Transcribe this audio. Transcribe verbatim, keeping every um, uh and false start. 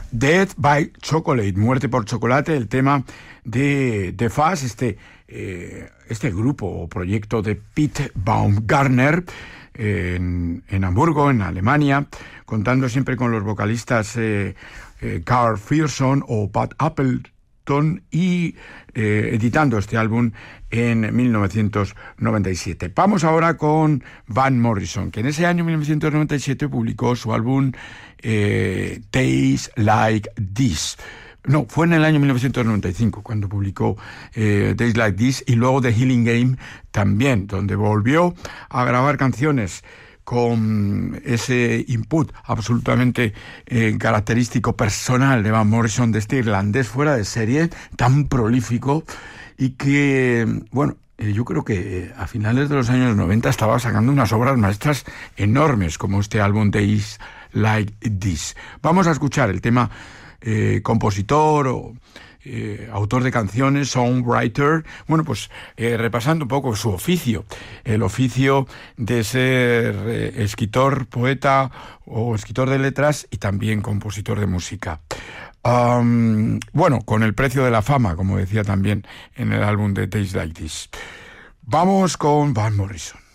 Death by Chocolate, Muerte por Chocolate, el tema de The Fuzz, este, eh, este grupo o proyecto de Pete Baumgartner eh, en, en Hamburgo, en Alemania, contando siempre con los vocalistas eh, eh, Carl Pearson o Pat Appleton y eh, editando este álbum en mil novecientos noventa y siete. Vamos ahora con Van Morrison, que en ese año mil novecientos noventa y siete publicó su álbum eh, Days Like This. No, fue en el año mil novecientos noventa y cinco cuando publicó eh, Days Like This, y luego The Healing Game también, donde volvió a grabar canciones con ese input absolutamente eh, característico personal de Van Morrison, de este irlandés fuera de serie, tan prolífico, y que, bueno, eh, yo creo que a finales de los años noventa estaba sacando unas obras maestras enormes, como este álbum Days Like This. Vamos a escuchar el tema eh, compositor o Eh, autor de canciones, songwriter, bueno, pues eh, repasando un poco su oficio, el oficio de ser eh, escritor, poeta o escritor de letras y también compositor de música. Um, bueno, con el precio de la fama, como decía también en el álbum de Days Like This. Vamos con Van Morrison.